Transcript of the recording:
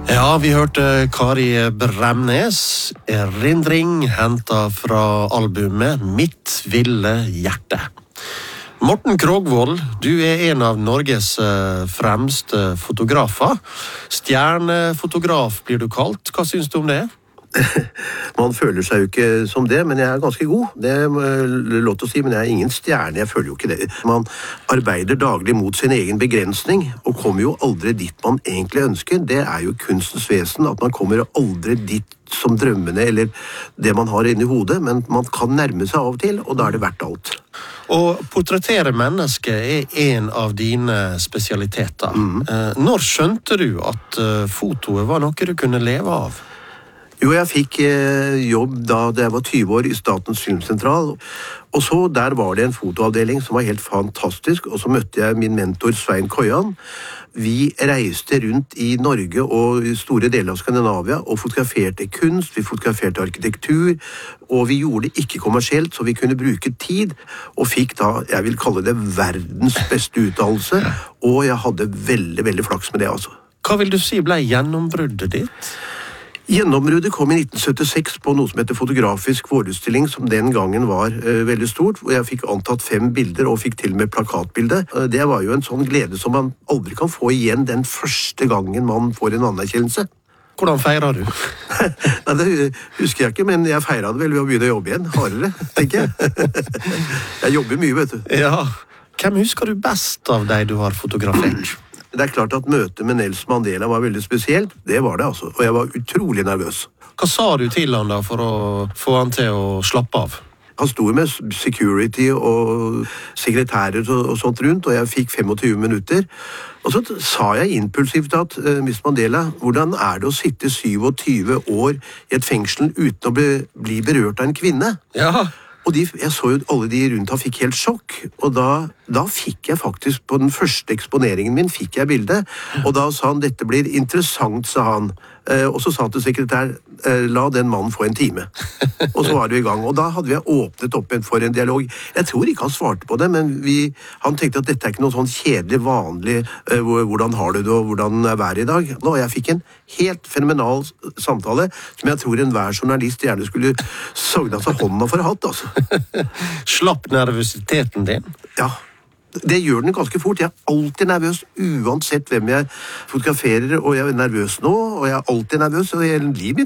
Ja, vi hørte Kari Bremnes, erindring hentet fra albumet Mitt ville hjerte. Morten Krogvold, du en av Norges fremste fotografer. Stjernefotograf blir du kalt. Hva synes du om det? Man føler seg jo ikke som det, men jeg ganske god. Det er lov til å si, men jeg ingen stjerne, jeg føler jo ikke det. Man arbeider daglig mot sin egen begrensning, og kommer jo aldri dit man egentlig ønsker. Det jo kunstens vesen, at man kommer aldri dit som drømmene, eller det man har inni hodet, men man kan nærme seg av og til, og da det verdt alt. Å portrettere mennesket en av dine spesialiteter. Når skjønte du at fotoet var noe du kunne leve av? Jo, jeg fikk jobb da jeg var 20 år i Statens Filmsentral, og så der var det en fotoavdeling som var helt fantastisk, og så møtte jeg min mentor Svein Kojan. Vi reiste rundt i Norge og i store deler av Skandinavia og fotograferte kunst, vi fotograferte arkitektur, og vi gjorde det ikke kommersielt, så vi kunne bruke tid, og fikk da, jeg vil kalle det verdens beste utdannelse, og jeg hadde veldig, veldig flaks med det altså. Hva vil du si ble gjennombruddet ditt? Gjennombruddet kom i 1976 på noe som heter fotografisk forestilling, som den gangen var veldig stort, hvor jeg fikk antatt 5 bilder og fikk til med plakatbilde. Det var jo en sånn glede som man aldri kan få igjen den første gangen man får en anerkjennelse. Hvordan feirer du? Nei, det husker jeg ikke, men jeg feiret det vel ved å begynne å jobbe igjen, hardere, tenker jeg. Jeg jobber mye, vet du. Ja. Hvem husker du best av deg du har fotografert? Det klart at møtet med Nelson Mandela var veldig spesielt. Det var det altså, og jeg var utrolig nervøs. Hva sa du til han da for å få han til å slappe av? Han sto med security og sekretærer og sånt rundt, og jeg fikk 25 minutter. Og så sa jeg impulsivt at Miss Mandela, hvordan det å sitte 27 år i et fengsel uten å bli berørt av en kvinne? Ja. Og jeg så jo alle de rundt han fikk helt sjokk, og da fikk jeg faktisk, på den første eksponeringen min, fikk jeg bildet, og da sa han, dette blir interessant, sa han. Og så sa han til sekretær, la den mannen få en time. Og så var det i gang, og da hadde vi åpnet opp for en dialog. Jeg tror ikke han svarte på det, men han tenkte at dette ikke noe sånn kjedelig, vanlig, hvordan har du det, og hvordan været i dag? Og jeg fikk en helt fenomenal samtale, som jeg tror enhver journalist gjerne skulle sognet seg hånda for hatt, altså. Slapp nervøsiteten din? Ja. Det gjør den ganske fort. Jeg alltid nervøs, uansett hvem jeg fotograferer, og jeg nervøs nå, og jeg alltid nervøs, og hele livet mitt